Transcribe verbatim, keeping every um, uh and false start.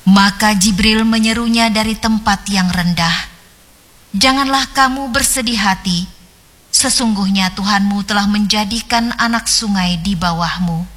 Maka Jibril menyerunya dari tempat yang rendah, "Janganlah kamu bersedih hati, sesungguhnya Tuhanmu telah menjadikan anak sungai di bawahmu."